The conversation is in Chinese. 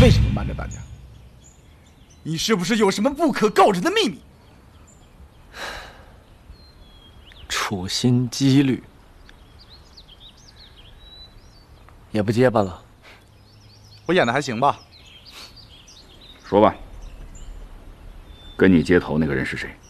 为什么瞒着大家？你是不是有什么不可告人的秘密？ 处心积虑，也不结巴了。 我演的还行吧？ 说吧，跟你接头那个人是谁？